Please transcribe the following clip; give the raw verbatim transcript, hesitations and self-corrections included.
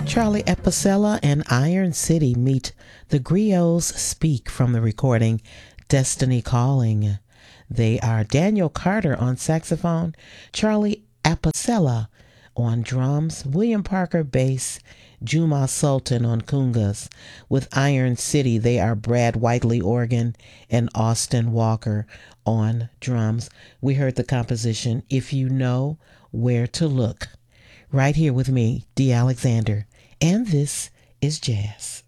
Charlie Epicella and Iron City meet the Griots Speak from the recording Destiny Calling. They are Daniel Carter on saxophone, Charlie Apicella on drums, William Parker bass, Juma Sultan on congas. With Iron City, they are Brad Whiteley organ and Austin Walker on drums. We heard the composition If You Know Where to Look, right here with me, Dee Alexander, and this is Jazz.